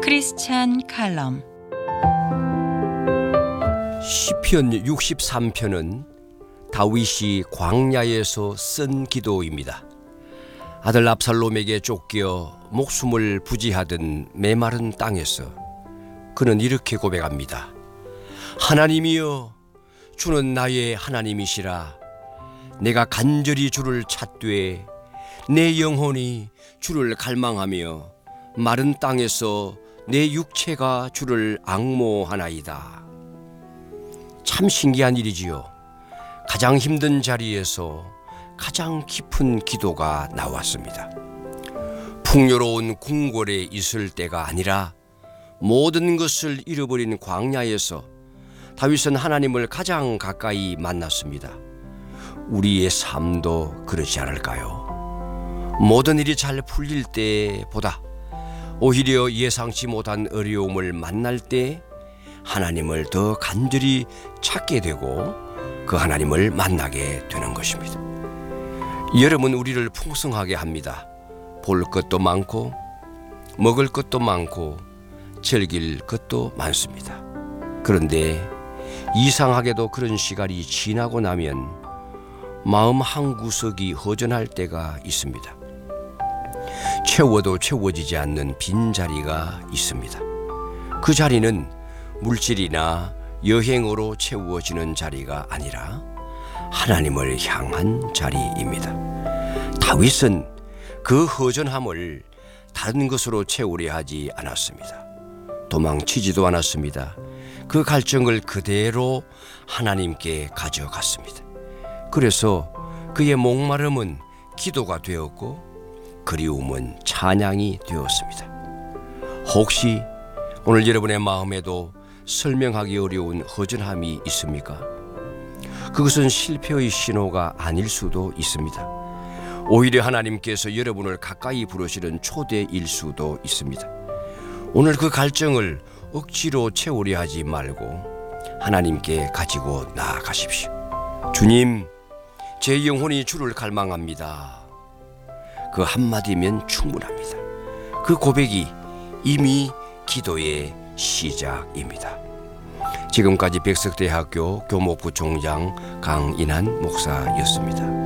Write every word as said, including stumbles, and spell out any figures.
크리스찬 칼럼. 시편 육십삼 편은 다윗이 광야에서 쓴 기도입니다. 아들 압살롬에게 쫓겨 목숨을 부지하던 메마른 땅에서 그는 이렇게 고백합니다. 하나님이여, 주는 나의 하나님이시라. 내가 간절히 주를 찾되 내 영혼이 주를 갈망하며 마른 땅에서 내 육체가 주를 앙모하나이다. 참 신기한 일이지요. 가장 힘든 자리에서 가장 깊은 기도가 나왔습니다. 풍요로운 궁궐에 있을 때가 아니라 모든 것을 잃어버린 광야에서 다윗은 하나님을 가장 가까이 만났습니다. 우리의 삶도 그러지 않을까요? 모든 일이 잘 풀릴 때보다 오히려 예상치 못한 어려움을 만날 때 하나님을 더 간절히 찾게 되고 그 하나님을 만나게 되는 것입니다. 여름은 우리를 풍성하게 합니다. 볼 것도 많고 먹을 것도 많고 즐길 것도 많습니다. 그런데 이상하게도 그런 시간이 지나고 나면 마음 한구석이 허전할 때가 있습니다. 채워도 채워지지 않는 빈자리가 있습니다. 그 자리는 물질이나 여행으로 채워지는 자리가 아니라 하나님을 향한 자리입니다. 다윗은 그 허전함을 다른 것으로 채우려 하지 않았습니다. 도망치지도 않았습니다. 그 갈증을 그대로 하나님께 가져갔습니다. 그래서 그의 목마름은 기도가 되었고 그리움은 찬양이 되었습니다. 혹시 오늘 여러분의 마음에도 설명하기 어려운 허전함이 있습니까? 그것은 실패의 신호가 아닐 수도 있습니다. 오히려 하나님께서 여러분을 가까이 부르시는 초대일 수도 있습니다. 오늘 그 갈증을 억지로 채우려 하지 말고 하나님께 가지고 나아가십시오. 주님, 제 영혼이 주를 갈망합니다. 그 한마디면 충분합니다. 그 고백이 이미 기도의 시작입니다. 지금까지 백석대학교 교목부총장 강인한 목사였습니다.